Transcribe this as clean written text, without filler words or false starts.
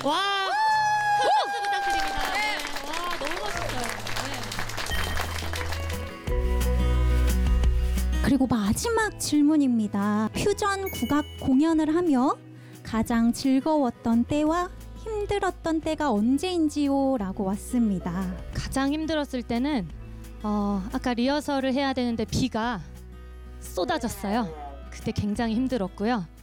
와, 큰 박수 부탁드립니다. 네. 와, 너무 멋있어요. 네. 그리고 마지막 질문입니다. 퓨전 국악 공연을 하며 가장 즐거웠던 때와 힘들었던 때가 언제인지요? 라고 왔습니다. 가장 힘들었을 때는 아까 리허설을 해야 되는데 비가 쏟아졌어요. 그때 굉장히 힘들었고요.